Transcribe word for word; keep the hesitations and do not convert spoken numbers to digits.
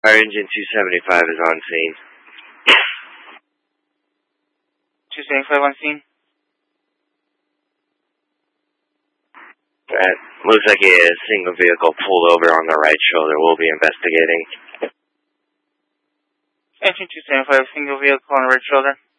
Our engine two seventy-five is on scene. two seventy-five on scene. That looks like a single vehicle pulled over on the right shoulder. We'll be investigating. Engine two seventy-five, single vehicle on the right shoulder.